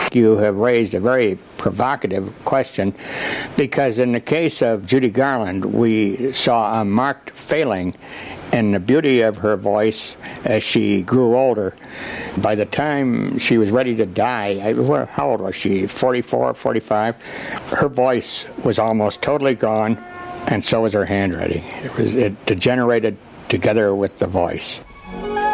You have raised a very provocative question, because in the case of Judy Garland, we saw a marked failing in the beauty of her voice as she grew older. By the time she was ready to die, how old was she, 44, 45? Her voice was almost totally gone, and so was her handwriting. It degenerated together with the voice.